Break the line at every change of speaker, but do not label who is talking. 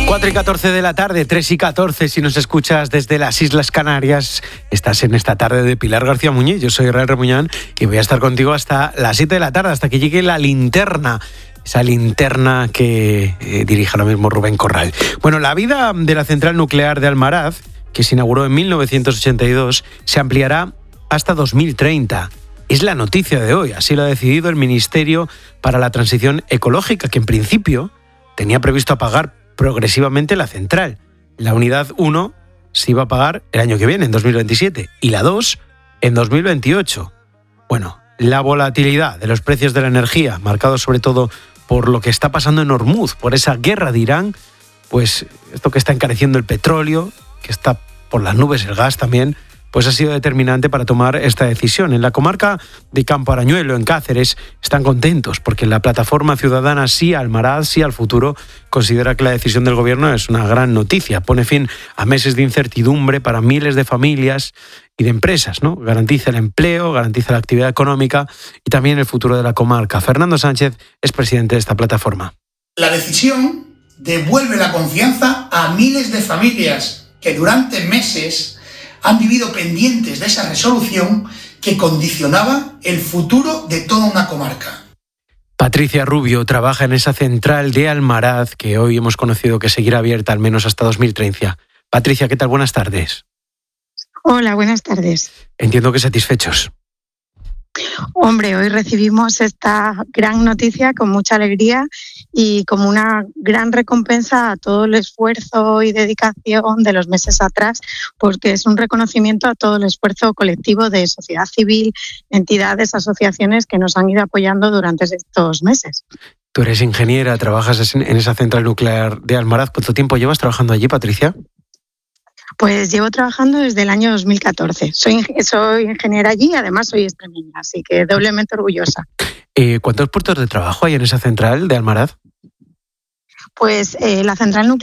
4:14 de la tarde, 3:14, si nos escuchas desde las Islas Canarias, estás en esta tarde de Pilar García Muñiz. Yo soy Israel Remuñán y voy a estar contigo hasta las 7 de la tarde, hasta que llegue la linterna. Esa linterna que dirige ahora mismo Rubén Corral. Bueno, la vida de la central nuclear de Almaraz, que se inauguró en 1982, se ampliará hasta 2030. Es la noticia de hoy, así lo ha decidido el Ministerio para la Transición Ecológica, que en principio tenía previsto apagar progresivamente la central. La unidad 1 se iba a pagar el año que viene, en 2027, y la 2 en 2028. Bueno, la volatilidad de los precios de la energía, marcado sobre todo por lo que está pasando en Hormuz, por esa guerra de Irán, pues esto que está encareciendo el petróleo, que está por las nubes el gas también, pues ha sido determinante para tomar esta decisión. En la comarca de Campo Arañuelo, en Cáceres, están contentos porque la plataforma ciudadana Sí a Almaraz, Sí al Futuro considera que la decisión del gobierno es una gran noticia. Pone fin a meses de incertidumbre para miles de familias y de empresas, ¿no? Garantiza el empleo, garantiza la actividad económica y también el futuro de la comarca. Fernando Sánchez es presidente de esta plataforma.
La decisión devuelve la confianza a miles de familias que durante meses han vivido pendientes de esa resolución que condicionaba el futuro de toda una comarca.
Patricia Rubio trabaja en esa central de Almaraz que hoy hemos conocido que seguirá abierta al menos hasta 2030. Patricia, ¿qué tal? Buenas tardes.
Hola, buenas tardes.
Entiendo que satisfechos.
Hombre, hoy recibimos esta gran noticia con mucha alegría y como una gran recompensa a todo el esfuerzo y dedicación de los meses atrás, porque es un reconocimiento a todo el esfuerzo colectivo de sociedad civil, entidades, asociaciones que nos han ido apoyando durante estos meses.
Tú eres ingeniera, trabajas en esa central nuclear de Almaraz. ¿Cuánto tiempo llevas trabajando allí, Patricia?
Pues llevo trabajando desde el año 2014. Soy ingeniera allí y además soy extremeña, así que doblemente orgullosa.
¿Cuántos puestos de trabajo hay en esa central de Almaraz?
Pues la central nuclear